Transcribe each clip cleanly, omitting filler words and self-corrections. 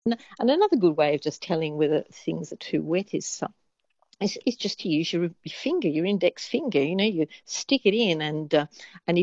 And another good way of just telling whether things are too wet is just to use your finger, your index finger. You know, you stick it in, and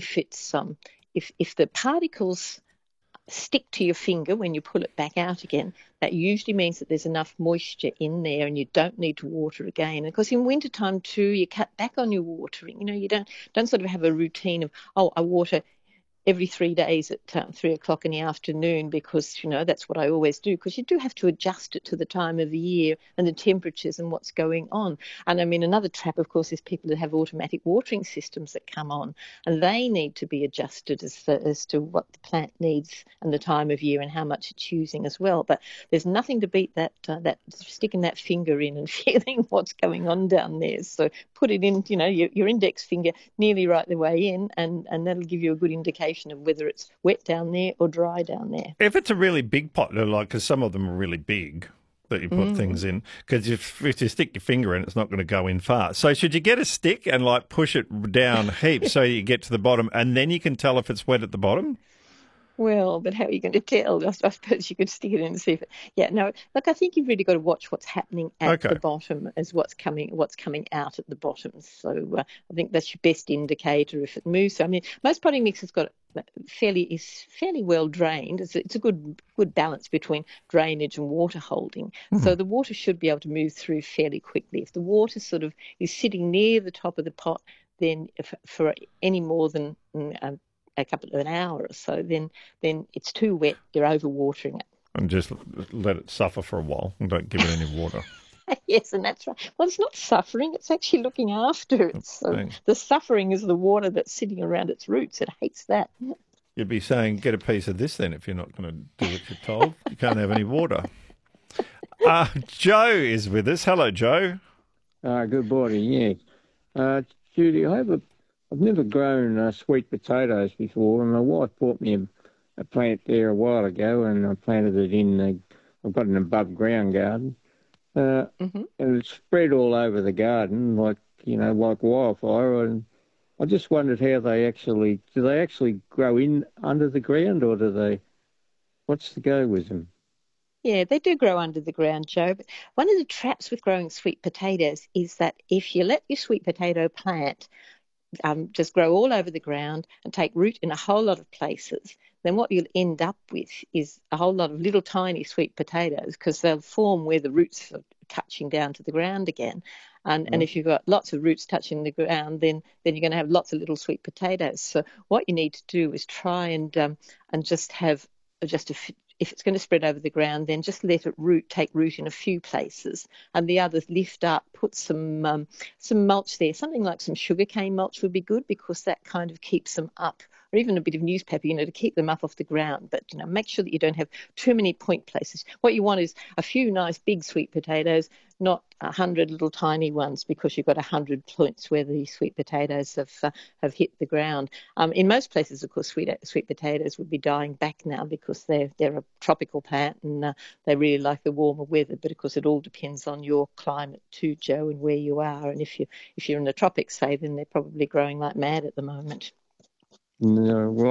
if the particles stick to your finger when you pull it back out again, that usually means that there's enough moisture in there and you don't need to water again. And of course, in wintertime too, you cut back on your watering. You know, you don't sort of have a routine of, oh, I water every 3 days at 3 o'clock in the afternoon, because that's what I always do, because you do have to adjust it to the time of the year and the temperatures and what's going on. And I mean, another trap, of course, is people that have automatic watering systems that come on, and they need to be adjusted as to what the plant needs and the time of year and how much it's using as well. But there's nothing to beat that sticking that finger in and feeling what's going on down there. So put it in, your index finger nearly right the way in, and that'll give you a good indication of whether it's wet down there or dry down there. If it's a really big pot, because some of them are really big that you put things in, because if you stick your finger in, it's not going to go in far. So should you get a stick and push it down heaps so you get to the bottom, and then you can tell if it's wet at the bottom? Well, but how are you going to tell? I suppose you could stick it in and see if yeah, no, look, I think you've really got to watch what's happening at the bottom as what's coming out at the bottom. So I think that's your best indicator if it moves. So, I mean, most potting mix has got fairly well drained. It's a good balance between drainage and water holding. So the water should be able to move through fairly quickly. If the water sort of is sitting near the top of the pot, then for any more than a couple of an hour or so, then it's too wet, you're overwatering it. And just let it suffer for a while and don't give it any water. Yes, and that's right. Well, it's not suffering, it's actually looking after it. So the suffering is the water that's sitting around its roots. It hates that. You'd be saying, get a piece of this then if you're not going to do what you're told. You can't have any water. Joe is with us. Hello, Joe. Good morning, yeah. Judy, I've never grown sweet potatoes before, and my wife bought me a plant there a while ago, and I planted it in. I've got an above ground garden, and it's spread all over the garden like wildfire. And I just wondered how do they actually grow in under the ground, or what's the go with them? Yeah, they do grow under the ground, Joe. But one of the traps with growing sweet potatoes is that if you let your sweet potato plant just grow all over the ground and take root in a whole lot of places, then what you'll end up with is a whole lot of little tiny sweet potatoes, because they'll form where the roots are touching down to the ground again. And if you've got lots of roots touching the ground, then you're going to have lots of little sweet potatoes. So what you need to do is try and just have if it's going to spread over the ground, then just let it take root in a few places, and the others lift up. Put some mulch there. Something like some sugarcane mulch would be good, because that kind of keeps them up, or even a bit of newspaper, to keep them up off the ground. But make sure that you don't have too many point places. What you want is a few nice big sweet potatoes, not 100 little tiny ones, because you've got 100 points where the sweet potatoes have hit the ground. In most places, of course, sweet potatoes would be dying back now, because they're a tropical plant, and they really like the warmer weather. But of course, it all depends on your climate too, Joe, and where you are. And if you're in the tropics, say, then they're probably growing like mad at the moment. No, well,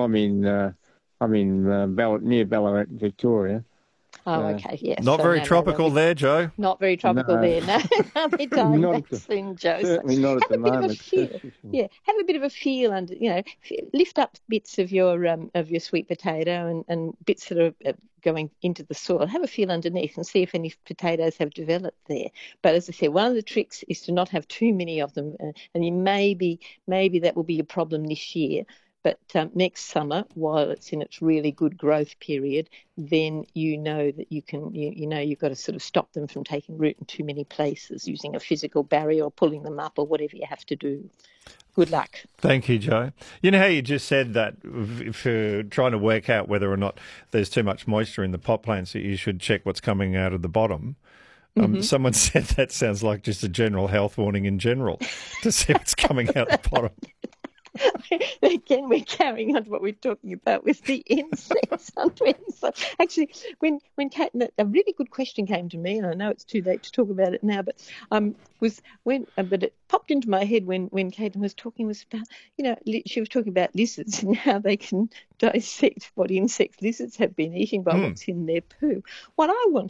near Ballarat, Victoria. Oh, okay, yes. Not very tropical there, Joe. Not very tropical there, no. They're dying back soon, Joe. Certainly not at the moment. Have a bit of a feel, and lift up bits of your sweet potato and bits that are going into the soil. Have a feel underneath and see if any potatoes have developed there. But as I said, one of the tricks is to not have too many of them, and you maybe that will be a problem this year. But next summer, while it's in its really good growth period, then that you've got to sort of stop them from taking root in too many places, using a physical barrier or pulling them up or whatever you have to do. Good luck. Thank you, Joe. You know how you just said that if you're trying to work out whether or not there's too much moisture in the pot plants, that you should check what's coming out of the bottom. Someone said that sounds like just a general health warning in general, to see what's coming out the bottom. Again, we're carrying on to what we're talking about with the insects. So actually, when Kate, a really good question came to me, and I know it's too late to talk about it now, but but it popped into my head when Caitlin was talking, was about, she was talking about lizards and how they can dissect what insects lizards have been eating by what's in their poo. What I want